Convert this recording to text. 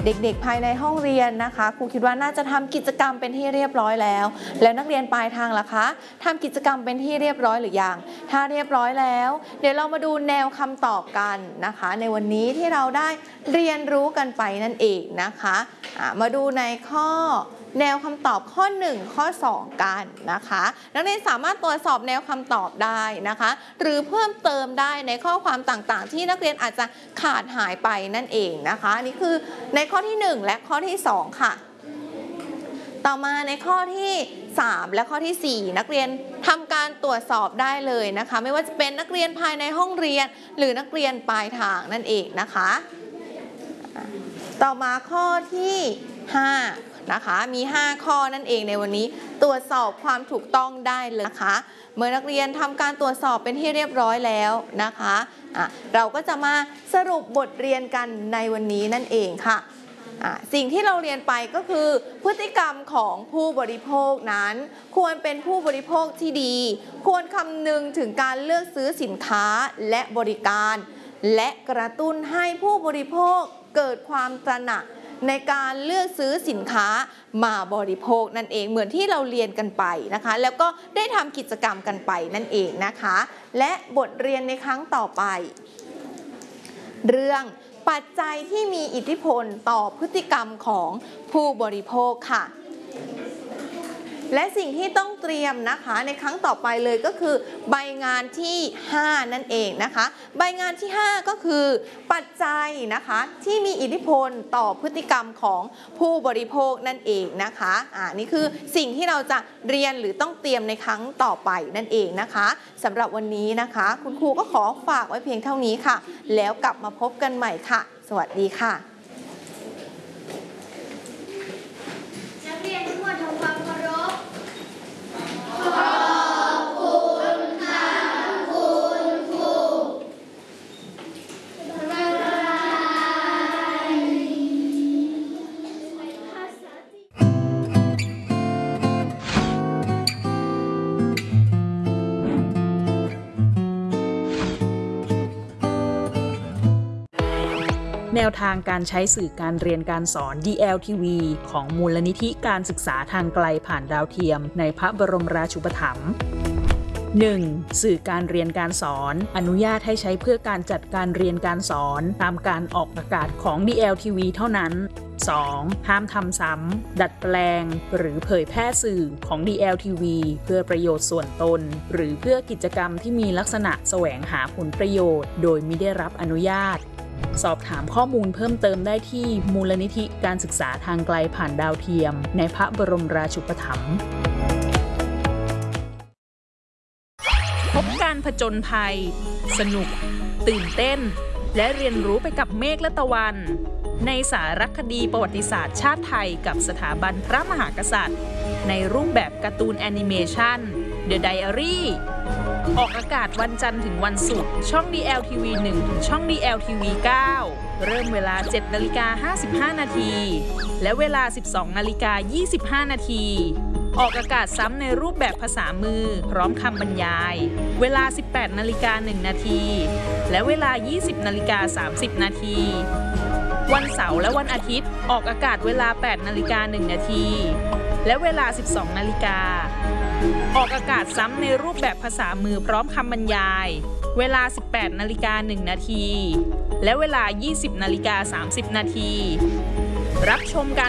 เด็กๆภายในห้องเรียนนะคะครูคิดว่าน่าจะทำกิจกรรมเป็นที่เรียบร้อยแล้วนักเรียนปลายทางล่ะคะทำกิจกรรมเป็นที่เรียบร้อยหรือยังถ้าเรียบร้อยแล้วเดี๋ยวเรามาดูแนวคำตอบกันนะคะในวันนี้ที่เราได้เรียนรู้กันไปนั่นเองนะคะมาดูในข้อแนวคำตอบข้อ1ข้อ2กันนะคะนักเรียนสามารถตรวจสอบแนวคำตอบได้นะคะหรือเพิ่มเติมได้ในข้อความต่างๆที่นักเรียนอาจจะขาดหายไปนั่นเองนะคะนี่คือในข้อที่1และข้อที่2ค่ะต่อมาในข้อที่3และข้อที่4นักเรียนทำการตรวจสอบได้เลยนะคะไม่ว่าจะเป็นนักเรียนภายในห้องเรียนหรือนักเรียนปลายทางนั่นเองนะคะต่อมาข้อที่5นะคะมี5ข้อนั่นเองในวันนี้ตรวจสอบความถูกต้องได้เลยนะคะเมื่อนักเรียนทำการตรวจสอบเป็นที่เรียบร้อยแล้วนะคะเราก็จะมาสรุปบทเรียนกันในวันนี้นั่นเองค่ะสิ่งที่เราเรียนไปก็คือพฤติกรรมของผู้บริโภคนั้นควรเป็นผู้บริโภคที่ดีควรคำนึงถึงการเลือกซื้อสินค้าและบริการและกระตุ้นให้ผู้บริโภคเกิดความตระหนักในการเลือกซื้อสินค้ามาบริโภคนั่นเองเหมือนที่เราเรียนกันไปนะคะแล้วก็ได้ทำกิจกรรมกันไปนั่นเองนะคะและบทเรียนในครั้งต่อไปเรื่องปัจจัยที่มีอิทธิพลต่อพฤติกรรมของผู้บริโภคค่ะและสิ่งที่ต้องเตรียมนะคะในครั้งต่อไปเลยก็คือใบงานที่5นั่นเองนะคะใบงานที่5ก็คือปัจจัยนะคะที่มีอิทธิพลต่อพฤติกรรมของผู้บริโภคนั่นเองนะคะนี่คือสิ่งที่เราจะเรียนหรือต้องเตรียมในครั้งต่อไปนั่นเองนะคะสำหรับวันนี้นะคะคุณครูก็ขอฝากไว้เพียงเท่านี้ค่ะแล้วกลับมาพบกันใหม่ค่ะสวัสดีค่ะนักเรียนทุกคนทำความเคารพแนวทางการใช้สื่อการเรียนการสอน DLTV ของมูลนิธิการศึกษาทางไกลผ่านดาวเทียมในพระบรมราชูปถัมภ์ 1. สื่อการเรียนการสอนอนุญาตให้ใช้เพื่อการจัดการเรียนการสอนตามการออกอากาศของ DLTV เท่านั้น 2. ห้ามทำซ้ำดัดแปลงหรือเผยแพร่สื่อของ DLTV เพื่อประโยชน์ส่วนตนหรือเพื่อกิจกรรมที่มีลักษณะแสวงหาผลประโยชน์โดยมิได้รับอนุญาตสอบถามข้อมูลเพิ่มเติมได้ที่มูลนิธิการศึกษาทางไกลผ่านดาวเทียมในพระบรมราชูปถัมภ์พบการผจญภัยสนุกตื่นเต้นและเรียนรู้ไปกับเมฆและตะวันในสารคดีประวัติศาสตร์ชาติไทยกับสถาบันพระมหากษัตริย์ในรูปแบบการ์ตูนแอนิเมชัน The Diary ออกอากาศวันจันทร์ถึงวันศุกร์ช่อง DLTV 1 ถึงช่อง DLTV 9 เริ่มเวลา 7:55 นาทีและเวลา 12:25 นาทีออกอากาศซ้ำในรูปแบบภาษามือพร้อมคำบรรยายเวลา 18:01 นาทีและเวลา 20:30 นาทีวันเสาร์และวันอาทิตย์ออกอากาศเวลา 8:01 นาทีและเวลา 12 นาฬิกาออกอากาศซ้ำในรูปแบบภาษามือพร้อมคำบรรยายเวลา 18:01 นาทีและเวลา 20:30 นาทีรับชมการ